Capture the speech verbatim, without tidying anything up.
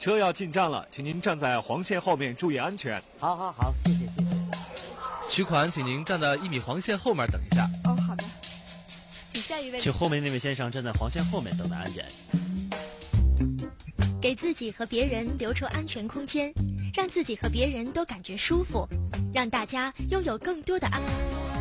车要进站了，请您站在黄线后面，注意安全。 好好好，谢谢谢谢。 取款，请您站在一米黄线后面等一下。 哦，好的。请下一位。 请后面那位先生站在黄线后面等待安检。 给自己和别人留出安全空间，让自己和别人都感觉舒服，让大家拥有更多的安。